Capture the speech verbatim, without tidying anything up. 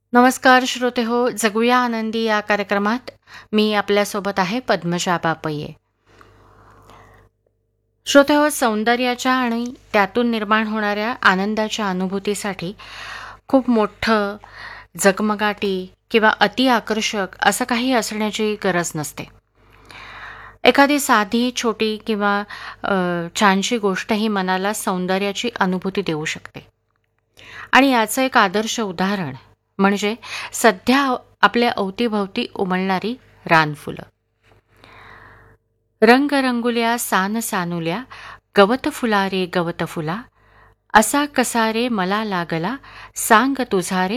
नमस्कार श्रोते हो, जगूया आनंदी या कार्यक्रमात मी आपल्यासोबत आहे पद्मजा बापये. श्रोते हो, सौंदर्याच्या आणि त्यातून निर्माण होणाऱ्या आनंदाच्या अनुभूतीसाठी खूप मोठं, झगमगाटी किंवा अति आकर्षक असं काही असण्याची गरज नसते. एखादी साधी, छोटी किंवा अ, छानशी गोष्टही मनाला सौंदर्याची अनुभूती देऊ शकते. आणि याचं एक आदर्श उदाहरण म्हणजे सध्या आपल्या अवतीभवती उमलणारी रानफुलं. रंगरंगुल्या सान सानुल्या, गवत फुला रे गवत फुला, असा कसा रे मला लागला, सांग तुझा रे